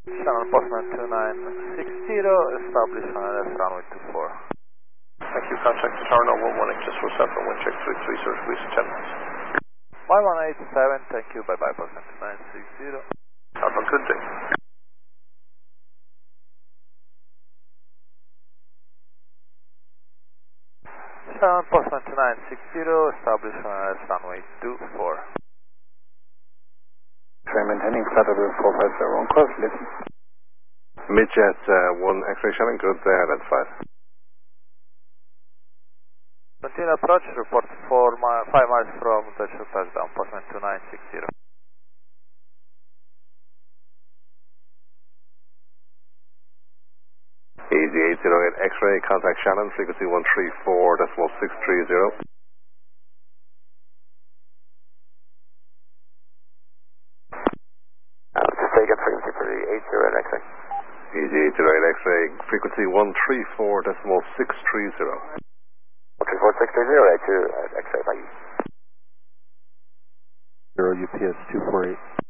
Shannon Postman 2960, establish on LS runway 24. Thank you. Contact Tower 118, just for South wind check 33, search please 10 minutes. 1187, thank you, bye-bye, Postman 2960. Have a good day. Shannon Postman 2960, establish on LS runway 24. Train maintaining flight level 450 on course, listen. Midjet 1 X-ray Shannon, good, identified. Continue approach, report 5 miles from Dutch touchdown, Postman 2960. Easy 808 X-ray, contact Shannon, frequency 134.630. Just take up frequency for the 808 X-ray. Easy 808 X-ray, frequency 134.630. 134.630, 82 X-ray by you. 0 UPS 248.